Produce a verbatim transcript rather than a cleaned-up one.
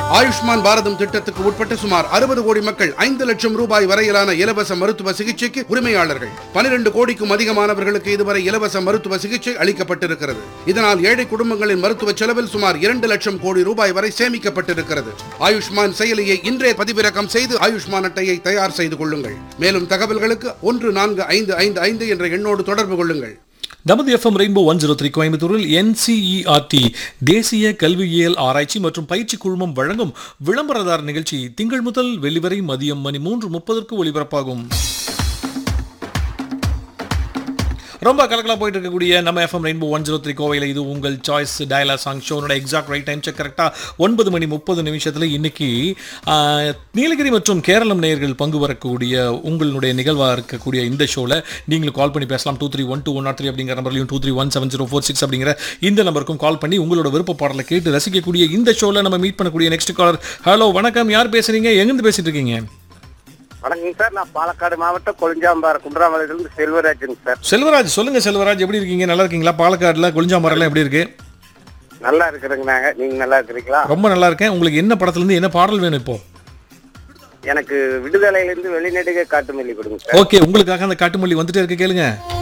ஆயுஷ்மான் பாரதம் திட்டத்துக்கு உட்பட்ட சுமார் அறுபது கோடி மக்கள் ஐந்து லட்சம் ரூபாய் வரையிலான இலவச மருத்துவ சிகிச்சைக்கு உரிமையாளர்கள். பனிரெண்டு கோடிக்கும் அதிகமானவர்களுக்கு இதுவரை இலவச மருத்துவ சிகிச்சை அளிக்கப்பட்டிருக்கிறது. இதனால் ஏழை குடும்பங்களின் மருத்துவ செலவில் சுமார் இரண்டு லட்சம் கோடி ரூபாய் வரை சேமிக்கப்பட்டிருக்கிறது. ஆயுஷ்மான் செயலியை இன்றே பதிவிறக்கம் செய்து ஆயுஷ்மான் அட்டையை தயார் செய்து கொள்ளுங்கள். மேலும் தகவல்களுக்கு ஒன்று நான்கு ஐந்து ஐந்து ஐந்து என்ற எண்ணோடு தொடர்பு கொள்ளுங்கள். நமது FM rainbow one zero three கோயம்புத்தூரில் என்சிஇஆர்டி தேசிய கல்வியியல் ஆராய்ச்சி மற்றும் பயிற்சி குழுமம் வழங்கும் விளம்பரதார் நிகழ்ச்சி திங்கள் முதல் வெள்ளி வரை மதியம் மணி மூன்று முப்பதற்கு ஒலிபரப்பாகும். ரொம்ப கலக்கலாக போயிட்டு இருக்கக்கூடிய நம்ம FM rainbow one zero three கோவையில் இது உங்கள் choice டயலா song ஷோனோட exact right time check கரெக்டாக ஒன்பது மணி முப்பது நிமிஷத்தில் இன்னைக்கு நீலகிரி மற்றும் கேரளம் நேயர்கள் பங்கு வரக்கூடிய உங்களுடைய நிகழ்வாக இருக்கக்கூடிய இந்த ஷோவில் நீங்களும் கால் பண்ணி பேசலாம். Two three one two one not three அப்படிங்கிற நம்பர்லையும் two three one seven zero four six அப்படிங்கிற இந்த நம்பருக்கும் கால் பண்ணி உங்களோட விருப்ப பாடலை கேட்டு ரசிக்கக்கூடிய இந்த ஷோவில் நம்ம மீட் பண்ணக்கூடிய நெக்ஸ்ட் காலர். ஹலோ, வணக்கம். யார் பேசுறீங்க? எங்கேருந்து பேசிட்டு இருக்கீங்க? வணக்கம் சார், நான் பாலக்காடு மாவட்டம் கொளிஞ்சாம்பாறை குன்றமலையிலிருந்து செல்வராஜுங்க சார். செல்வராஜ், சொல்லுங்க செல்வராஜ், எப்படி இருக்கீங்க? நல்லா இருக்கீங்களா? பாலக்காடுல கொளிஞ்சாம்பாறைலாம் எப்படி இருக்கு? நல்லா இருக்கிறேங்க. நாங்க, நீங்க நல்லா இருக்கிறீங்களா? ரொம்ப நல்லா இருக்கேன். உங்களுக்கு என்ன படத்துல இருந்து என்ன பாடல் வேணும் இப்போ? எனக்கு விடுதலையிலிருந்து வெளிநடுக காட்டுமல்லி கொடுங்க சார். ஓகே, உங்களுக்காக அந்த காட்டுமல்லி வந்துட்டே இருக்கு, கேளுங்க.